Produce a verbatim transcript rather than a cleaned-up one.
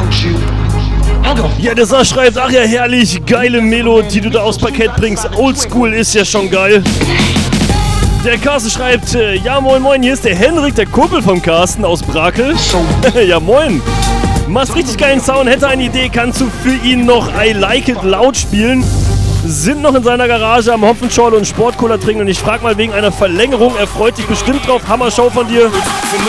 Ja, der Saar schreibt, ach ja, herrlich, geile Melo, die du da aufs Parkett bringst. Oldschool ist ja schon geil. Der Carsten schreibt, äh, ja moin moin, hier ist der Henrik, der Kumpel vom Carsten aus Brakel. Ja moin. Machst richtig geilen Sound, hätte eine Idee, kannst du für ihn noch I Like It laut spielen? Sind noch in seiner Garage am Hopfenschorle und Sportcola trinken und ich frag mal wegen einer Verlängerung, er freut sich bestimmt drauf. Hammer Show von dir.